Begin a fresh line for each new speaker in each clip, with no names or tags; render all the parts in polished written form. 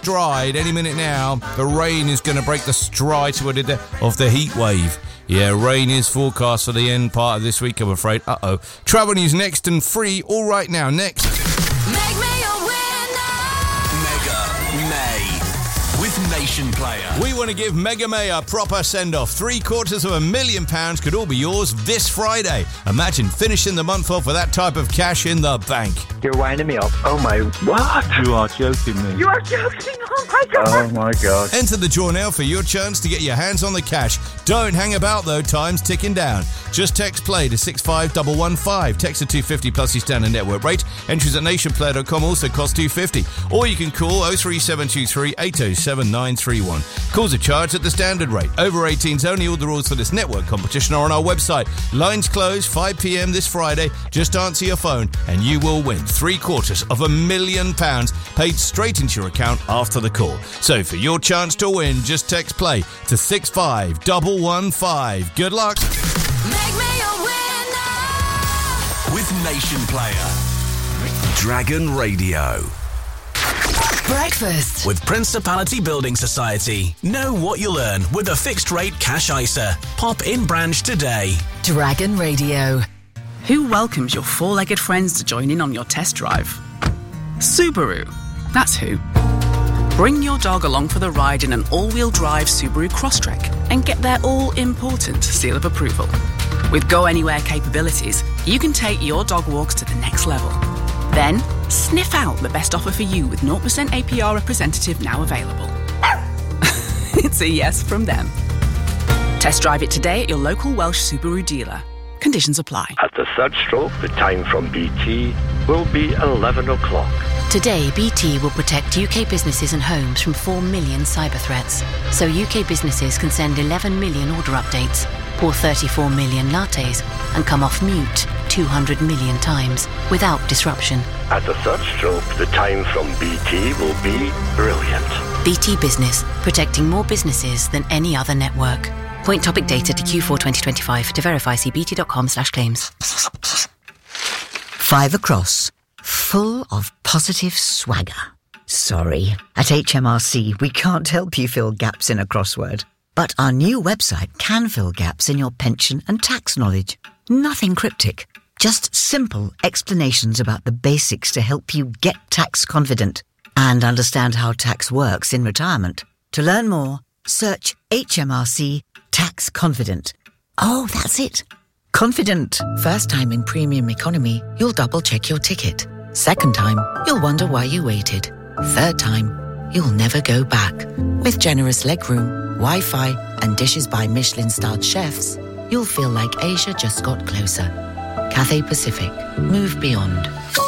stride any minute now. The rain is going to break the stride of the heat wave. Yeah, rain is forecast for the end part of this week, I'm afraid. Travel news next and free all right now. Next.
Make me a winner!
Mega May with Nation Player.
We want to give Mega May a proper send-off. £750,000 could all be yours this Friday. Imagine finishing the month off with that type of cash in the bank.
You're winding me up. Oh my... What?
You are joking me.
You are joking? Oh my God. Oh my God.
Enter the draw now for your chance to get your hands on the cash. Don't hang about though, time's ticking down. Just text play to 65115. Text to 250 plus your standard network rate. Entries at nationplayer.com also cost $2.50. Or you can call 03723 807 931. Calls are charged at the standard rate. Over 18s only. All the rules for this network competition are on our website. Lines closed 5 p.m. this Friday. Just answer your phone and you will win £750,000 paid straight into your account after the call. So for your chance to win, just text play to 65115. Good luck.
Make me a winner!
With Nation Player. Dragon Radio.
Breakfast
With Principality Building Society. Know what you'll earn with a fixed rate cash ISA. Pop in branch today.
Dragon Radio.
Who welcomes your four-legged friends to join in on your test drive? Subaru. That's who. Bring your dog along for the ride in an all-wheel drive Subaru Crosstrek and get their all-important seal of approval. With Go Anywhere capabilities, you can take your dog walks to the next level. Then, sniff out the best offer for you with 0% APR representative now available. It's a yes from them. Test drive it today at your local Welsh Subaru dealer. Conditions apply.
At the third stroke, the time from BT will be 11 o'clock.
Today, BT will protect UK businesses and homes from 4 million cyber threats. So UK businesses can send 11 million order updates, pour 34 million lattes, and come off mute 200 million times without disruption.
At the third stroke, the time from BT will be brilliant.
BT Business, protecting more businesses than any other network. Point topic data to Q4 2025. To verify, see bt.com/claims.
5 across. Full of positive swagger. Sorry, at HMRC we can't help you fill gaps in a crossword. But our new website can fill gaps in your pension and tax knowledge. Nothing cryptic, just simple explanations about the basics to help you get tax confident and understand how tax works in retirement. To learn more, search HMRC Tax Confident. Oh, that's it. Confident. First time in premium economy, you'll double check your ticket. Second time, you'll wonder why you waited. Third time, you'll never go back. With generous legroom, Wi-Fi, and dishes by Michelin-starred chefs, you'll feel like Asia just got closer. Cathay Pacific. Move beyond.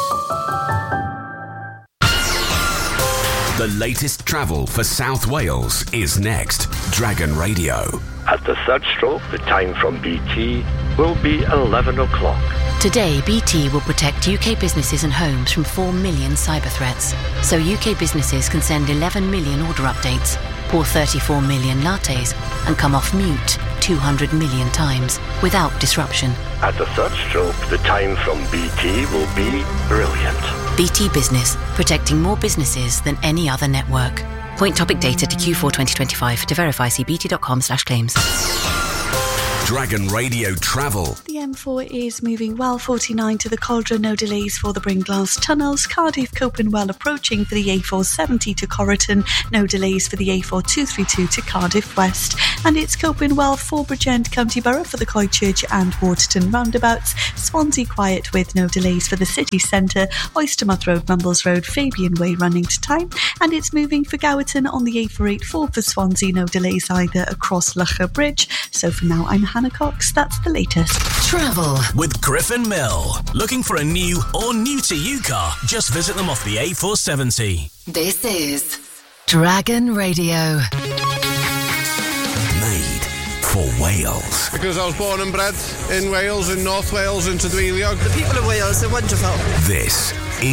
The latest travel for South Wales is next. Dragon Radio.
At the third stroke, the time from BT will be 11 o'clock.
Today, BT will protect UK businesses and homes from 4 million cyber threats. So UK businesses can send 11 million order updates, pour 34 million lattes, and come off mute 200 million times without disruption.
At the third stroke, the time from BT will be brilliant.
BT Business, protecting more businesses than any other network. Point topic data to Q4 2025. To verify, see bt.com/claims.
Dragon Radio Travel.
The M4 is moving well, 49 to the Cauldron, no delays for the Bringlass tunnels. Cardiff, Copenwell approaching for the A470 to Corriton, no delays for the A4232 to Cardiff West. And it's Copenwell, Forbridge End, County Borough for the Coychurch and Waterton roundabouts. Swansea quiet with no delays for the city centre. Oystermouth Road, Mumbles Road, Fabian Way running to time. And it's moving for Gowerton on the A484 for Swansea, no delays either across Locher Bridge. So for now, I'm Hannah Cox. That's the latest.
Travel
with Griffin Mill. Looking for a new or new to you car? Just visit them off the A470.
This is Dragon Radio.
Made for Wales.
Because I was born and bred in Wales, in North Wales, in Tudwiliog.
The people of Wales are wonderful.
This